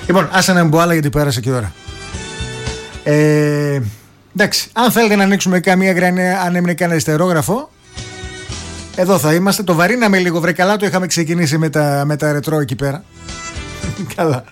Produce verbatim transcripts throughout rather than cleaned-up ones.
Λοιπόν, άσε να μην πω άλλα γιατί πέρασε και η ώρα. Ε, εντάξει, αν θέλετε να ανοίξουμε καμία γραμμή, αν έμεινε κανένα αριστερόγραφο, εδώ θα είμαστε. Το βαρύναμε λίγο, βρε, καλά το είχαμε ξεκινήσει με τα, με τα ρετρό εκεί πέρα. Καλά.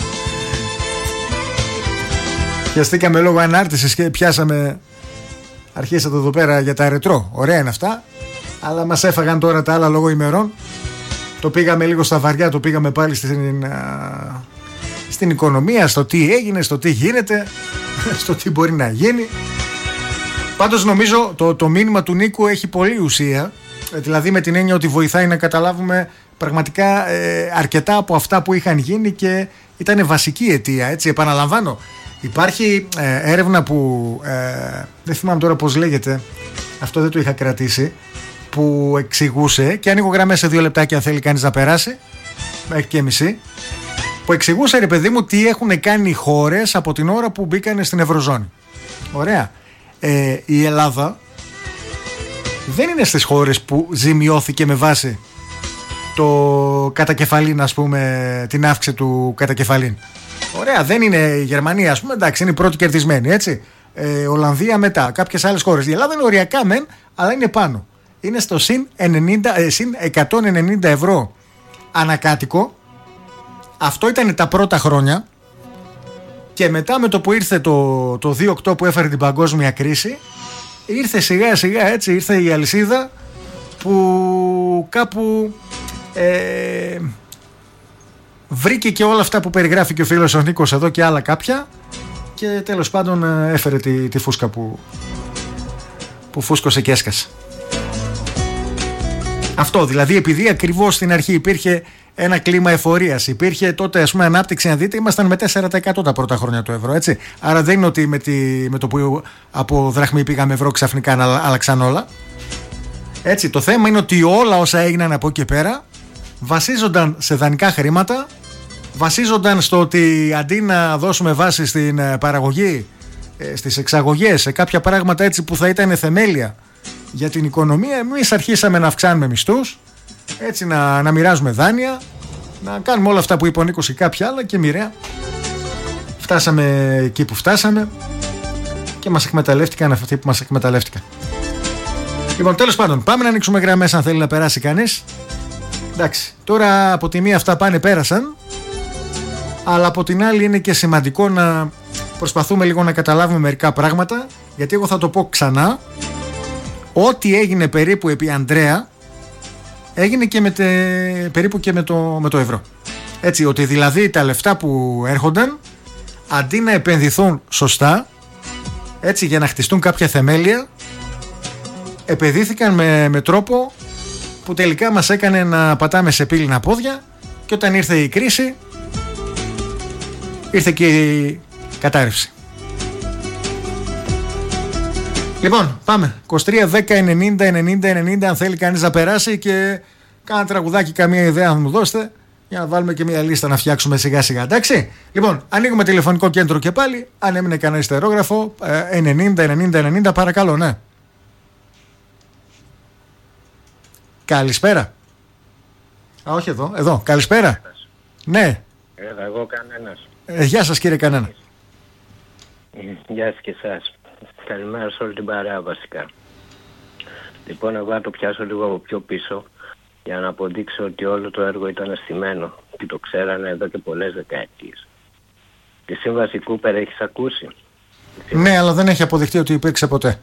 Πιαστήκαμε λόγω ανάρτησης και πιάσαμε. Αρχίσατε εδώ πέρα για τα ρετρό. Ωραία είναι αυτά. Αλλά μας έφαγαν τώρα τα άλλα λόγω ημερών. Το πήγαμε λίγο στα βαριά, το πήγαμε πάλι στην, α, στην οικονομία, στο τι έγινε, στο τι γίνεται, στο τι μπορεί να γίνει. Πάντως νομίζω το, το μήνυμα του Νίκου έχει πολλή ουσία. Δηλαδή με την έννοια ότι βοηθάει να καταλάβουμε πραγματικά ε, αρκετά από αυτά που είχαν γίνει και ήταν βασική αιτία, έτσι. Επαναλαμβάνω, υπάρχει ε, έρευνα που ε, δεν θυμάμαι τώρα πώς λέγεται, αυτό δεν το είχα κρατήσει, που εξηγούσε, και ανοίγω γραμμές σε δύο λεπτάκια αν θέλει κανείς να περάσει, μέχρι και μισή, που εξηγούσε, ρε παιδί μου, τι έχουν κάνει οι χώρες από την ώρα που μπήκαν στην Ευρωζώνη. Ωραία. Ε, η Ελλάδα δεν είναι στις χώρες που ζημιώθηκε με βάση το κατακεφαλήν, ας πούμε, την αύξηση του κατακεφαλήν. Ωραία, δεν είναι η Γερμανία, ας πούμε, εντάξει, είναι η πρώτη κερδισμένη, έτσι. Ε, Ολλανδία μετά, κάποιες άλλες χώρες. Η Ελλάδα είναι οριακά μεν, αλλά είναι πάνω. Είναι στο συν, ενενήντα, ε, συν εκατόν ενενήντα ευρώ ανακάτοικο. Αυτό ήταν τα πρώτα χρόνια. Και μετά με το που ήρθε το, το δύο οκτώ που έφερε την παγκόσμια κρίση, ήρθε σιγά σιγά, έτσι, ήρθε η αλυσίδα που κάπου ε, βρήκε και όλα αυτά που περιγράφει και ο φίλος ο Νίκος εδώ και άλλα κάποια, και τέλος πάντων έφερε τη, τη φούσκα που, που φούσκωσε και έσκασε. Αυτό δηλαδή, επειδή ακριβώς στην αρχή υπήρχε ένα κλίμα εφορίας, υπήρχε τότε, ας πούμε, ανάπτυξη, να δείτε, ήμασταν με τέσσερα τοις εκατό τα πρώτα χρόνια του ευρώ, έτσι. Άρα δεν είναι ότι με, τη, με το που από δραχμή πήγαμε ευρώ ξαφνικά να άλλαξαν όλα. Έτσι, το θέμα είναι ότι όλα όσα έγιναν από εκεί και πέρα βασίζονταν σε δανεικά χρήματα, βασίζονταν στο ότι αντί να δώσουμε βάση στην παραγωγή, στις εξαγωγές, σε κάποια πράγματα έτσι που θα ήταν θεμέλια για την οικονομία, εμείς αρχίσαμε να αυξάνουμε μισθούς, έτσι, να, να μοιράζουμε δάνεια, να κάνουμε όλα αυτά που είπε ο Νίκος και κάποια άλλα, και μοιραία φτάσαμε εκεί που φτάσαμε και μας εκμεταλλεύτηκαν αυτοί που μας εκμεταλλεύτηκαν. Λοιπόν, τέλος πάντων, πάμε να ανοίξουμε γραμμές αν θέλει να περάσει κανείς. Εντάξει, τώρα από τη μία αυτά πάνε, πέρασαν, αλλά από την άλλη είναι και σημαντικό να προσπαθούμε λίγο να καταλάβουμε μερικά πράγματα, γιατί εγώ θα το πω ξανά, ό,τι έγινε περίπου επί Ανδρέα έγινε και με τε, περίπου και με το, με το ευρώ. Έτσι, ότι δηλαδή τα λεφτά που έρχονταν, αντί να επενδυθούν σωστά, έτσι, για να χτιστούν κάποια θεμέλια, επενδύθηκαν με, με τρόπο που τελικά μας έκανε να πατάμε σε πύληνα πόδια, και όταν ήρθε η κρίση ήρθε και η κατάρρευση. Λοιπόν, πάμε. είκοσι τρία δέκα ενενήντα ενενήντα ενενήντα αν θέλει κανείς να περάσει, και κάνα τραγουδάκι, καμία ιδέα να μου δώσετε, για να βάλουμε και μια λίστα να φτιάξουμε σιγά σιγά, εντάξει. Λοιπόν, ανοίγουμε τηλεφωνικό κέντρο και πάλι, αν έμεινε κανένα αριστερόγραφο, ενενήντα ενενήντα ενενήντα, παρακαλώ, ναι. Καλησπέρα. Α, όχι εδώ, εδώ, καλησπέρα. Ναι. Έλα, εγώ κανένας. Ε, γεια σας κύριε κανένα. Γεια σας και εσάς. Καλημέρα σε όλη την παρέα βασικά. Λοιπόν, εγώ θα το πιάσω λίγο από πιο πίσω για να αποδείξω ότι όλο το έργο ήταν αισθημένο και το ξέρανε εδώ και πολλές δεκαετίες. Τη σύμβαση Κούπερ έχεις ακούσει? Ναι, αλλά δεν έχει αποδειχτεί ότι υπήρξε ποτέ.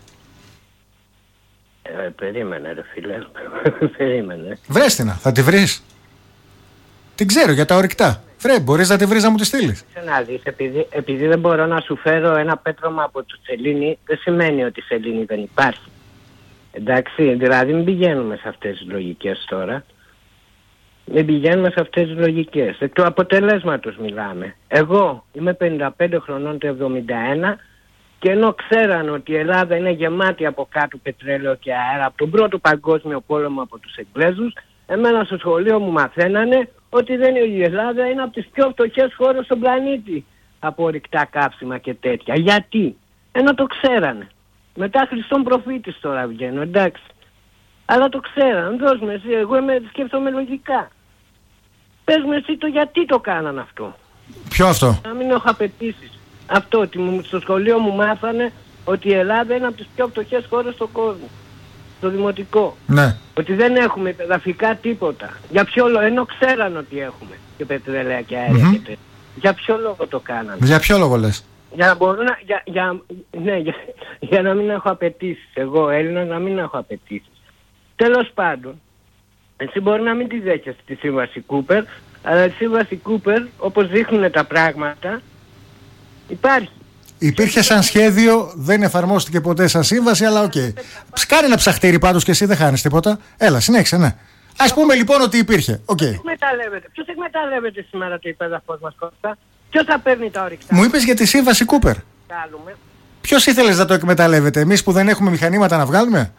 Ε, περίμενε ρε φίλε. Περίμενε. Βρες την, θα τη βρεις. Την ξέρω για τα ορυκτά. Βρε, μπορείς να τη βρεις να μου τη στείλεις. Να δεις, επειδή, επειδή δεν μπορώ να σου φέρω ένα πέτρωμα από το σελήνη, δεν σημαίνει ότι η σελήνη δεν υπάρχει. Εντάξει, δηλαδή μην πηγαίνουμε σε αυτές τις λογικές τώρα. Μην πηγαίνουμε σε αυτές τις λογικές. Εκ του αποτελέσματος μιλάμε. Εγώ είμαι πενήντα πέντε χρονών το εβδομήντα ένα, και ενώ ξέραν ότι η Ελλάδα είναι γεμάτη από κάτω πετρέλαιο και αέρα από τον πρώτο παγκόσμιο πόλεμο από τους Εγγλέζους, εμένα στο σχολείο μου μαθαίνανε ότι δεν είναι, η Ελλάδα είναι από τις πιο φτωχές χώρες στον πλανήτη από ορυκτά καύσιμα και τέτοια. Γιατί? Ενώ το ξέρανε. Μετά Χριστόν προφήτης τώρα βγαίνω, εντάξει. Αλλά το ξέρανε. Δώσ' με εσύ, εγώ είμαι, σκέφτομαι λογικά. Πες μου εσύ το γιατί το κάναν αυτό. Ποιο αυτό? Να μην έχω απαιτήσεις. Αυτό ότι μου, στο σχολείο μου μάθανε ότι η Ελλάδα είναι από τις πιο φτωχές χώρες στον κόσμο. Στο δημοτικό. Ναι. Ότι δεν έχουμε παιδαφικά τίποτα. Για ποιο λόγο, ενώ ξέραν ότι έχουμε και πετρέλαια και αέρια mm-hmm. και τέτοια. Για ποιο λόγο το κάνανε? Για ποιο λόγο λες? Για να μπορούν να, για, για, ναι, για, για να μην έχω απαιτήσεις. Εγώ Έλληνας να μην έχω απαιτήσεις. Τέλος πάντων, εσύ μπορεί να μην τη δέχεσαι τη σύμβαση Κούπερ, αλλά η σύμβαση Κούπερ, όπως δείχνουν τα πράγματα, υπάρχει. Υπήρχε σαν σχέδιο, δεν εφαρμόστηκε ποτέ σαν σύμβαση, αλλά οκ. Okay. Κάνε ένα ψαχτήρι πάντως και εσύ, δεν χάνεις τίποτα. Έλα, συνέχισε, ναι. Ας πούμε λοιπόν ότι υπήρχε. Okay. Ποιος εκμεταλλεύεται, ποιος εκμεταλλεύεται σήμερα το υπέδαφος μας, Κώστα? Ποιος θα παίρνει τα ορυκτά? Μου είπες για τη σύμβαση Κούπερ. Ποιος ήθελες να το εκμεταλλεύεται, εμείς που δεν έχουμε μηχανήματα να βγάλουμε?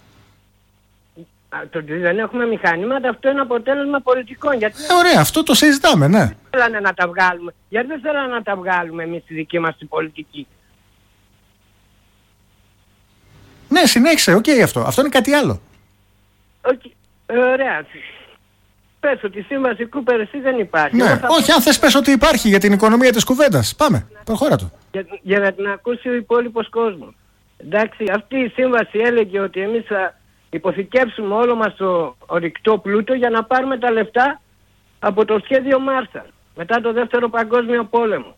Το ότι δεν έχουμε μηχανήματα, αυτό είναι αποτέλεσμα πολιτικών. Γιατί... Ε, ωραία, αυτό το συζητάμε, ναι. Δεν θέλανε να τα βγάλουμε. Γιατί δεν θέλανε να τα βγάλουμε εμείς τη δική μας την πολιτική? Ναι, συνέχισε, οκ okay, αυτό. Αυτό είναι κάτι άλλο. Okay. Ε, ωραία. Πες ότι η σύμβαση Κούπερ εσύ δεν υπάρχει. Ναι, όχι, πω... αν θες πες ότι υπάρχει για την οικονομία της κουβέντας. Πάμε, προχώρα το. Για, για να την ακούσει ο υπόλοιπος κόσμος. Εντάξει, αυτή η σύμβαση έλεγε ότι εμείς θα υποθηκεύσουμε όλο μας το ορυκτό πλούτο για να πάρουμε τα λεφτά από το σχέδιο Μάρσαλ μετά το δεύτερο παγκόσμιο πόλεμο.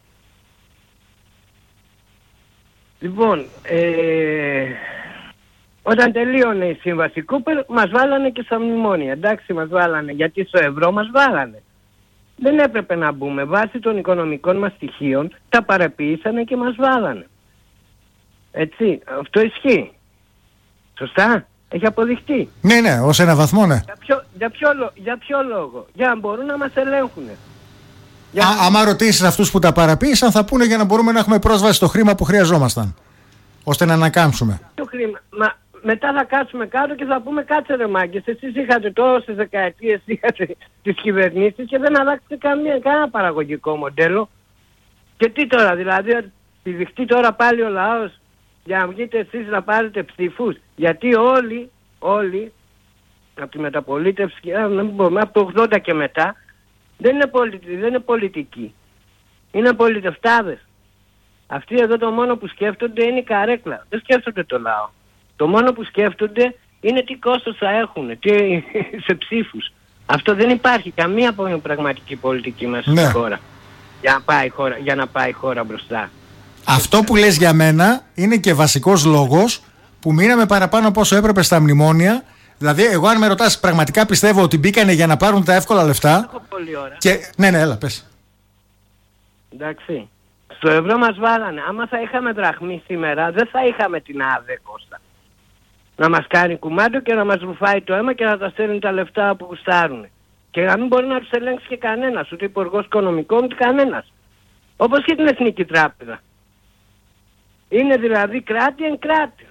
Λοιπόν, ε, όταν τελείωνε η σύμβαση Κούπερ μας βάλανε και στα μνημόνια. Εντάξει, μας βάλανε γιατί στο ευρώ μας βάλανε. Δεν έπρεπε να μπούμε. Βάσει των οικονομικών μας στοιχείων τα παραποιήσανε και μας βάλανε. Έτσι, αυτό ισχύει. Σωστά? Έχει αποδειχτεί. Ναι, ναι, ως ένα βαθμό, ναι. Για ποιο, για ποιο, για ποιο λόγο? Για να μπορούν να μας ελέγχουν. Για... Α, άμα ρωτήσεις αυτούς που τα παραποίησαν θα πούνε για να μπορούμε να έχουμε πρόσβαση στο χρήμα που χρειαζόμασταν. Ώστε να ανακάμψουμε. Το χρήμα. Μα μετά θα κάτσουμε κάτω και θα πούμε κάτσε ρε μάγκες. Εσείς είχατε τόσες δεκαετίες, είχατε τις κυβερνήσεις και δεν αλλάξετε καμία, κανένα παραγωγικό μοντέλο. Και τι τώρα, δηλαδή, πηδηχτεί τώρα πάλι ο λαός για να βγείτε εσείς να πάρετε ψήφους? Γιατί όλοι, όλοι, από τη μεταπολίτευση, από το ογδόντα και μετά, δεν είναι, πολιτι, δεν είναι πολιτικοί. Είναι πολιτευτάδες. Αυτοί εδώ το μόνο που σκέφτονται είναι η καρέκλα. Δεν σκέφτονται το λαό. Το μόνο που σκέφτονται είναι τι κόστος θα έχουν, τι, σε ψήφους. Αυτό δεν υπάρχει καμία πραγματική πολιτική μέσα ναι. στη χώρα. Για να πάει η χώρα, για να πάει η χώρα μπροστά. Αυτό που λες για μένα είναι και βασικός λόγος που μείναμε παραπάνω από όσο έπρεπε στα μνημόνια. Δηλαδή, εγώ αν με ρωτάς, πραγματικά πιστεύω ότι μπήκανε για να πάρουν τα εύκολα λεφτά. Έχω πολλή ώρα. Και... Ναι, ναι, έλα, πες. Εντάξει. Στο ευρώ μας βάλανε. Άμα θα είχαμε δραχμή σήμερα, δεν θα είχαμε την ΑΔΕ, Κώστα. Να μας κάνει κουμάντο και να μας ρουφάει το αίμα και να τα στέλνουν τα λεφτά που γουστάρουν. Και να μην μπορεί να τους ελέγξει και κανένας, ούτε υπουργός οικονομικών, ούτε κανένας. Όπως και την Εθνική Τράπεζα. Είναι δηλαδή κράτη εν κράτη.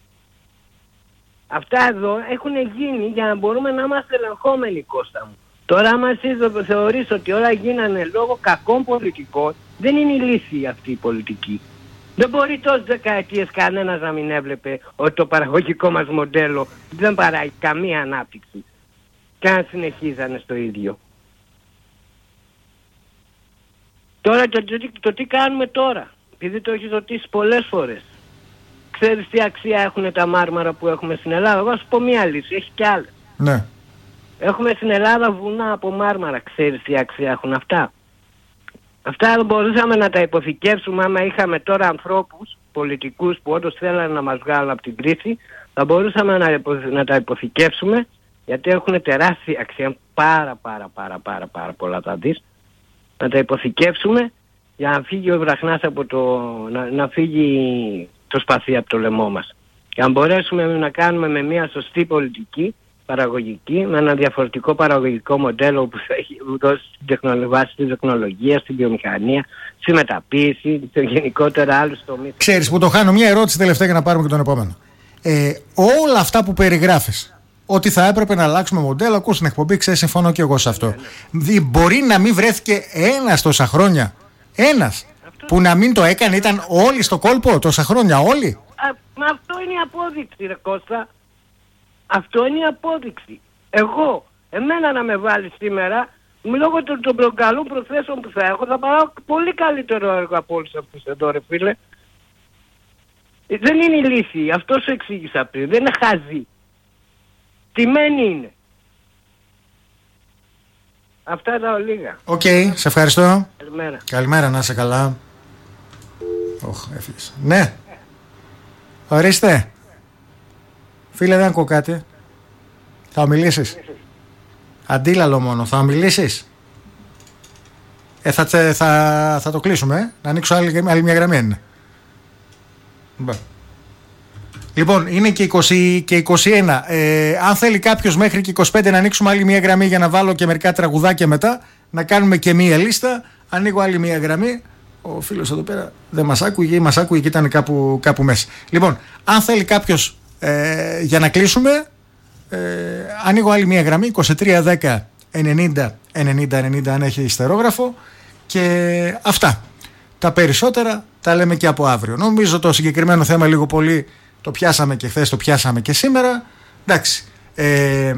Αυτά εδώ έχουν γίνει για να μπορούμε να είμαστε ελεγχόμενοι, Κώστα μου. Τώρα άμα εσύ θεωρείς ότι όλα γίνανε λόγω κακών πολιτικών, δεν είναι η λύση αυτή η πολιτική. Δεν μπορεί τόσες δεκαετίες κανένας να μην έβλεπε ότι το παραγωγικό μας μοντέλο δεν παράγει καμία ανάπτυξη. Και αν συνεχίζανε στο ίδιο. Τώρα το, το, το, το τι κάνουμε τώρα, επειδή το έχεις ρωτήσει πολλές φορές. Ξέρεις τι αξία έχουν τα μάρμαρα που έχουμε στην Ελλάδα? Εγώ θα σου πω μία λύση, έχει κι άλλες. Ναι. Έχουμε στην Ελλάδα βουνά από μάρμαρα. Ξέρεις τι αξία έχουν αυτά? Αυτά μπορούσαμε να τα υποθηκεύσουμε άμα είχαμε τώρα ανθρώπους, πολιτικούς που όντως θέλανε να μας βγάλουν από την κρίση. Θα μπορούσαμε να, υπο, να τα υποθηκεύσουμε γιατί έχουν τεράστια αξία, πάρα πάρα πάρα πάρα πάρα πολλά θα δεις. Να τα υποθηκεύσουμε για να φύγει ο βραχνάς από το... να, να φύγει το σπαθί από το λαιμό μας. Και αν μπορέσουμε να κάνουμε με μια σωστή πολιτική, παραγωγική, με ένα διαφορετικό παραγωγικό μοντέλο που θα έχει δώσει την βάση της τεχνολογίας, στην βιομηχανία, στη μεταποίηση, σε γενικότερα άλλους τομείς. Ξέρεις που το χάνω, μια ερώτηση τελευταία για να πάρουμε και τον επόμενο. Ε, όλα αυτά που περιγράφεις, ότι θα έπρεπε να αλλάξουμε μοντέλο, ακούς στην εκπομπή, ξέρεις, συμφωνώ και εγώ σε αυτό. Ναι, ναι. Μπορεί να μην βρέθηκε ένας τόσα χρόνια, ένας, αυτό... που να μην το έκανε, ήταν όλοι στο κόλπο τόσα χρόνια, όλοι. Α, μα αυτό είναι η απόδειξη, ρε Κώστα. Αυτό είναι η απόδειξη. Εγώ, εμένα να με βάλεις σήμερα λόγω των, των καλών προθέσεων που θα έχω θα πάω πολύ καλύτερο έργο από όλους αυτούς εδώ ρε φίλε. Ε, δεν είναι η λύση, αυτό σου εξήγησα πριν, δεν είναι χαζή. Τιμένη είναι. Αυτά ήταν ολίγα. Οκ, okay, σε ευχαριστώ. Καλημέρα. Καλημέρα, να είσαι καλά. Οχ, έφυγες. Ναι. Ορίστε. Φίλε, δεν ακούω κάτι. Θα μιλήσεις. Αντίλαλο μόνο, θα μιλήσεις. Ε, θα, θα, θα το κλείσουμε, ε. Να ανοίξω άλλη, άλλη μια γραμμή είναι. Λοιπόν, είναι και είκοσι και είκοσι ένα. Ε, αν θέλει κάποιος μέχρι και είκοσι πέντε να ανοίξουμε άλλη μια γραμμή για να βάλω και μερικά τραγουδάκια μετά, να κάνουμε και μια λίστα. Ανοίγω άλλη μια γραμμή. Ο φίλος εδώ πέρα δεν μας άκουγε ή μας άκουγε και ήταν κάπου, κάπου μέσα. Λοιπόν, αν θέλει κάποιος ε, για να κλείσουμε, ε, ανοίγω άλλη μια γραμμή είκοσι τρία δέκα ενενήντα ενενήντα ενενήντα αν έχει ιστερόγραφο. Και αυτά. Τα περισσότερα τα λέμε και από αύριο. Νομίζω το συγκεκριμένο θέμα λίγο πολύ το πιάσαμε και χθες, το πιάσαμε και σήμερα. Εντάξει. Ε,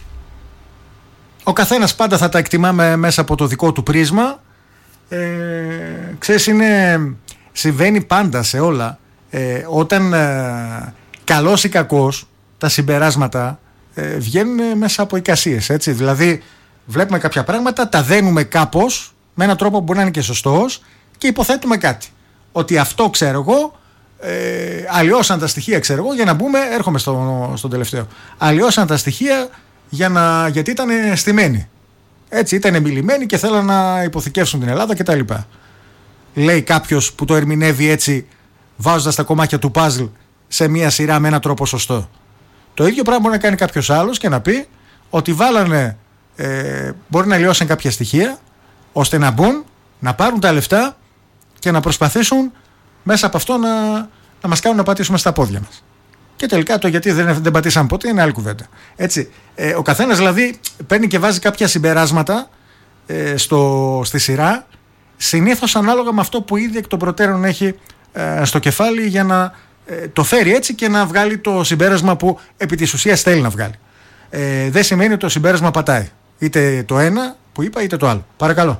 ο καθένας πάντα θα τα εκτιμάμε μέσα από το δικό του πρίσμα. Ε, ξέρεις, είναι, συμβαίνει πάντα σε όλα. Ε, όταν ε, καλός ή κακός τα συμπεράσματα ε, βγαίνουν μέσα από εικασίες. Έτσι. Δηλαδή βλέπουμε κάποια πράγματα, τα δένουμε κάπως με έναν τρόπο που μπορεί να είναι και σωστός και υποθέτουμε κάτι. Ότι αυτό ξέρω εγώ, ε, αλλοιώσαν τα στοιχεία ξέρω εγώ για να μπούμε, έρχομαι στο, στον τελευταίο. Αλλοιώσαν τα στοιχεία για να, γιατί ήταν στημένοι. Έτσι, ήταν μιλημένοι και θέλαν να υποθηκεύσουν την Ελλάδα κτλ. Λέει κάποιος που το ερμηνεύει έτσι, βάζοντας τα κομμάτια του παζλ σε μία σειρά με έναν τρόπο σωστό. Το ίδιο πράγμα μπορεί να κάνει κάποιος άλλος και να πει ότι βάλανε, ε, μπορεί να λιώσουν κάποια στοιχεία ώστε να μπουν, να πάρουν τα λεφτά και να προσπαθήσουν μέσα από αυτό να, να μας κάνουν να πατήσουμε στα πόδια μας. Και τελικά το γιατί δεν, δεν πατήσαμε ποτέ είναι άλλη κουβέντα. Έτσι, ε, ο καθένας δηλαδή παίρνει και βάζει κάποια συμπεράσματα ε, στο, στη σειρά, συνήθως ανάλογα με αυτό που ήδη εκ των προτέρων έχει ε, στο κεφάλι για να ε, το φέρει έτσι και να βγάλει το συμπέρασμα που επί της ουσίας θέλει να βγάλει. Ε, δεν σημαίνει ότι το συμπέρασμα πατάει. Είτε το ένα που είπα είτε το άλλο. Παρακαλώ.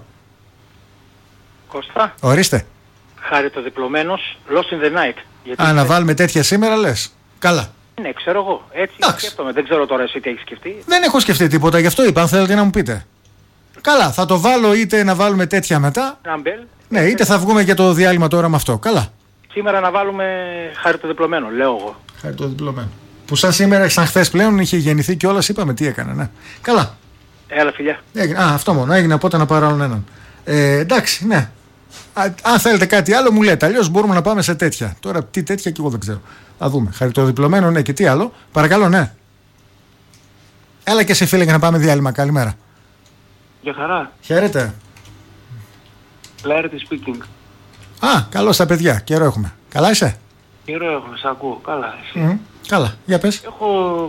Κώστα. Ορίστε. Χαριτοδιπλωμένος, Lost in the Night. Γιατί Α, να βάλουμε τέτοια σήμερα λες. Καλά. Ναι, ξέρω εγώ. Έτσι Εντάξει. σκέφτομαι. Δεν ξέρω τώρα εσύ τι έχεις σκεφτεί. Δεν έχω σκεφτεί τίποτα, γι' αυτό είπα. Αν θέλετε να μου πείτε. Καλά, θα το βάλω είτε να βάλουμε τέτοια μετά. Ραμπέλ. Ναι, είτε θα βγούμε για το διάλειμμα τώρα με αυτό. Καλά. Σήμερα να βάλουμε χαριτοδιπλωμένο, λέω εγώ. Χαριτοδιπλωμένο. Που σαν σήμερα, σαν χθες πλέον είχε γεννηθεί κιόλας, είπαμε τι έκανε. Ναι. Καλά. Έλα, φιλιά. Έγινε. Α, αυτό μόνο. Έγινε από να πάρω άλλον έναν. Ε, εντάξει, ναι. Α, αν θέλετε κάτι άλλο, μου λέτε. Αλλιώς μπορούμε να πάμε σε τέτοια. Τώρα τι τέτοια και εγώ δεν ξέρω. Θα δούμε. Χαριτοδιπλωμένο, ναι, και τι άλλο. Παρακαλώ, ναι. Έλα και σε φίλε για να πάμε διάλειμμα. Καλημέρα. Γεια χαρά. Χαίρετε. Clarity speaking. Α, καλώς τα παιδιά. Καιρό έχουμε. Καλά είσαι? Καιρό έχουμε, σ' ακούω. Καλά, εσύ. Mm, καλά, για πες. Έχω...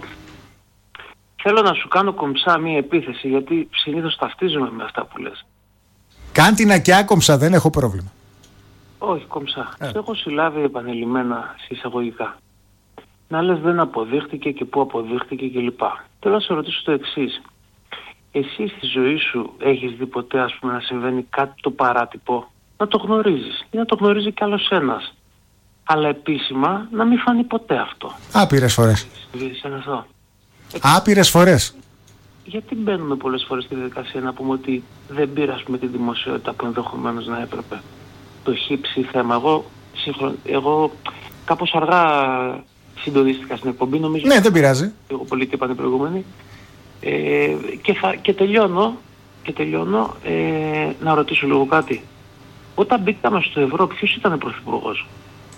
Θέλω να σου κάνω κομψά μία επίθεση, γιατί συνήθως ταυτίζομαι με αυτά που λες. Κάντινα και άκομψα, δεν έχω πρόβλημα. Όχι, κομψά. Ε. Σε έχω συλλάβει επανειλημμένα εισαγωγικά. Να λες δεν αποδείχτηκε και πού αποδείχτηκε κλπ. Θέλω να σε ρωτήσω το εξής. Εσύ στη ζωή σου έχεις δει ποτέ, ας πούμε, να συμβαίνει κάτι το παράτυπο, να το γνωρίζεις ή να το γνωρίζει κι άλλος ένας, αλλά επίσημα να μην φανεί ποτέ αυτό? Άπειρες φορές. Συμβεί αυτό? Άπειρες φορές. Γιατί μπαίνουμε πολλές φορές στη διαδικασία να πούμε ότι δεν πήρα, ας πούμε, τη δημοσιότητα που ενδεχομένως να έπρεπε? Το χύψη θέμα. Εγώ, σύγχρον, εγώ κάπως αργά συντονίστηκα στην εκπομπή, νομίζω. Ναι, δεν πειράζει. Εγώ πολύ τι είπαν οι προηγούμενοι. Ε, και, θα, και τελειώνω, και τελειώνω ε, να ρωτήσω λίγο κάτι. Όταν μπήκαμε στο ευρώ, ποιος ήταν πρωθυπουργός?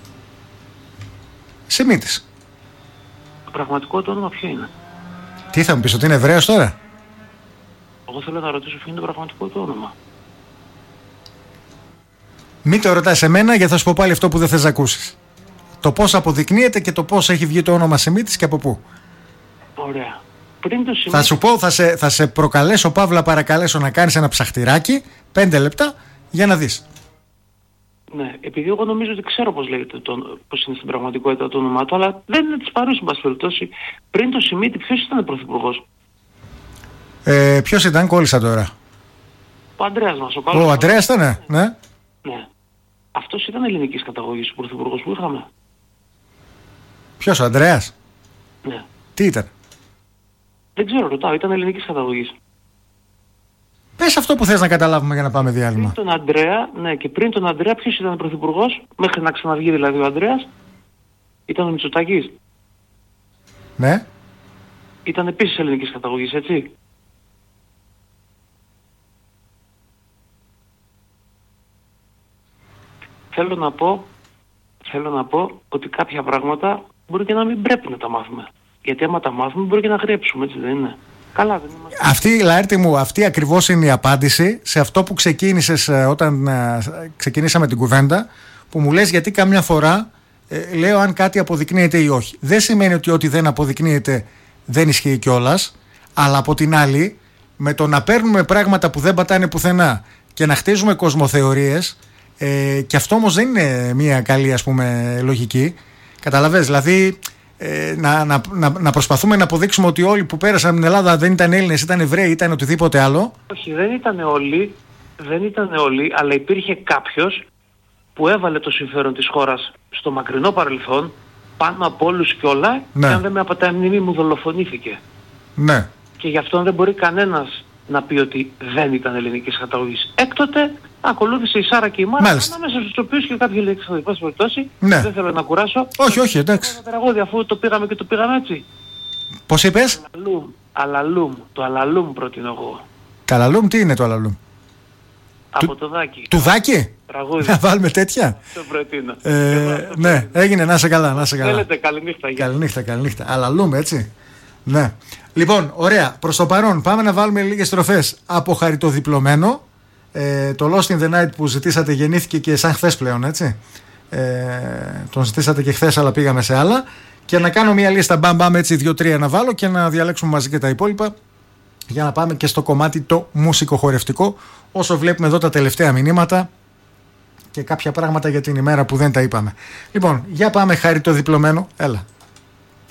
Σιμίτης. Το πραγματικό το όνομα ποιο είναι? Τι θα μου πεις, ότι είναι Εβραίος τώρα? Εγώ θέλω να ρωτήσω ποιο είναι το πραγματικό του όνομα. Μην το ρωτάς εμένα, γιατί θα σου πω πάλι αυτό που δεν θες να ακούσεις. Το πώς αποδεικνύεται και το πώς έχει βγει το όνομα Σιμίτης και από πού. Ωραία. Πριν το Σιμίτη... Θα σου πω, θα σε, θα σε προκαλέσω, Παύλα, παρακαλέσω να κάνεις ένα ψαχτηράκι, πέντε λεπτά, για να δεις. Ναι, επειδή εγώ νομίζω ότι ξέρω πώς λέγεται, το, πώς είναι στην πραγματικότητα το όνομά του, αλλά δεν είναι της παρούσης, εν πάση περιπτώσει. Πριν το Σιμίτη, ποιος ήταν πρωθυπουργός? Ε, ποιος ήταν, κόλλησα τώρα. Ο Ανδρέας μας, ο καλός. Ο Ανδρέας ήταν, ναι. ναι. Ναι. Αυτός ήταν ελληνικής καταγωγής ο πρωθυπουργός που είχαμε. Ποιος, ο Ανδρέας? Ναι. Τι ήταν? Δεν ξέρω, ρωτάω, ήταν ελληνικής καταγωγής. Πες αυτό που θες να καταλάβουμε για να πάμε διάλειμμα. Πριν τον Ανδρέα, ναι, και πριν τον Ανδρέα ποιος ήταν ο πρωθυπουργός, μέχρι να ξαναβγεί δηλαδή ο Ανδρέας, ήταν ο Μητσοτάκης. Ναι. Ήταν επίσης ελληνικής καταγωγής, έτσι. Θέλω να πω, θέλω να πω ότι κάποια πράγματα μπορεί και να μην πρέπει να τα μάθουμε. Γιατί άμα τα μάθουμε μπορεί και να γρέψουμε, έτσι δεν είναι? Καλά δεν είμαστε. Αυτή, Λαέρτη μου, αυτή ακριβώς είναι η απάντηση σε αυτό που ξεκίνησες όταν ε, ξεκινήσαμε την κουβέντα, που μου λες γιατί καμιά φορά ε, λέω αν κάτι αποδεικνύεται ή όχι. Δεν σημαίνει ότι ό,τι δεν αποδεικνύεται δεν ισχύει κιόλας, αλλά από την άλλη, με το να παίρνουμε πράγματα που δεν πατάνε πουθενά και να χτίζουμε κοσμοθεωρίες, ε, και αυτό όμως δεν είναι μια καλή, ας πούμε, λογική. Καταλαβες, δηλαδή ε, να, να, να, να προσπαθούμε να αποδείξουμε ότι όλοι που πέρασαν από την Ελλάδα δεν ήταν Έλληνες, ήταν Εβραίοι, ήταν οτιδήποτε άλλο. Όχι, δεν ήταν όλοι, δεν ήταν όλοι, αλλά υπήρχε κάποιος που έβαλε το συμφέρον της χώρας στο μακρινό παρελθόν πάνω από όλους και όλα, ναι. Και αν δεν με απατάει η μνήμη μου δολοφονήθηκε. Ναι. Και γι' αυτό δεν μπορεί κανένας να πει ότι δεν ήταν ελληνικής καταγωγής. Έκτοτε ακολούθησε η Σάρα και η Μάρα, ανάμεσα στους οποίους και κάποιοι ελληνικές καταγωγές περιπτώσει. Ναι. Δεν θέλω να κουράσω. Όχι, όχι, εντάξει. Το τραγούδι, αφού το πήγαμε και το πήγαμε έτσι. Πώς είπες? Αλαλούμ, αλαλούμ, το αλαλούμ προτείνω εγώ. Καλαλούμ, τι είναι το αλαλούμ? Από το Δάκη. Του Δάκη? Τραγούδι. Να βάλουμε τέτοια. Το προτείνω. Ε, ναι, έγινε, να σε καλά, να σε καλά. Θέλετε, καληνύχτα. Καληνύχτα, καληνύχτα. Αλαλούμ, έτσι. Ναι. Λοιπόν, ωραία. Προς το παρόν, πάμε να βάλουμε λίγες στροφές από Χαριτοδιπλωμένο. Ε, το Lost in the Night που ζητήσατε γεννήθηκε και σαν χθες πλέον, έτσι. Ε, τον ζητήσατε και χθες, αλλά πήγαμε σε άλλα. Και να κάνω μια λίστα μπαμ μπαμ, έτσι, δύο-τρία να βάλω και να διαλέξουμε μαζί και τα υπόλοιπα. Για να πάμε και στο κομμάτι το μουσικοχορευτικό, όσο βλέπουμε εδώ τα τελευταία μηνύματα και κάποια πράγματα για την ημέρα που δεν τα είπαμε. Λοιπόν, για πάμε Χαριτοδιπλωμένο, έλα.